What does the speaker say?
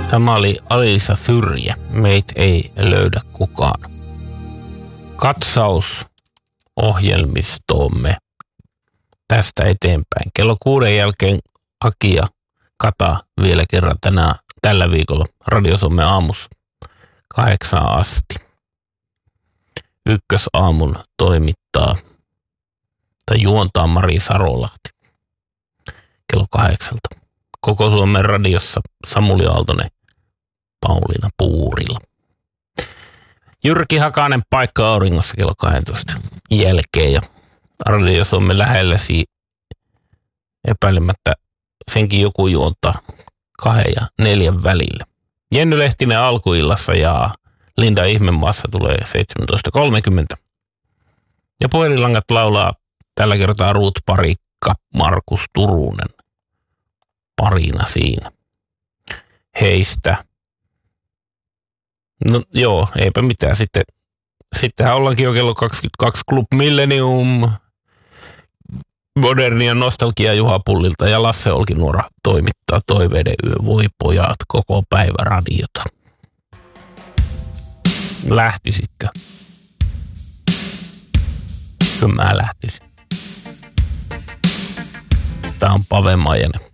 Tämä oli Alisa Syrjä. Meitä ei löydä kukaan. Katsaus ohjelmistoomme tästä eteenpäin. Kello 6 jälkeen Aki ja Kata vielä kerran tällä viikolla Radio Suomen aamussa 8 asti. Ykkösaamun toimittaa tai juontaa Mari Sarolahti kello 8. Koko Suomen radiossa Samuli Aaltonen, Pauliina Puurila. Jyrki Hakanen paikka auringossa kello 12 jälkeen ja Radio Suomen lähellä epäilemättä senkin joku juontaa 2 ja 4 välillä. Jenny Lehtinen alkuillassa ja Linda Ihmemaassa tulee 17.30. Ja puhelinlangat laulaa tällä kertaa Ruut Parikka, Markus Turunen parina siinä. Heistä. No joo, eipä mitään. Sittenhän ollaankin jo kello 22 Club Millennium. Modernia nostalgia Juha Pullilta ja Lasse Olkinuora toimittaa Toiveiden yö. Voi pojat, koko päivä radiota. Lähtisitkö? Kyllä mä lähtisin. Tää on Pave Majanen.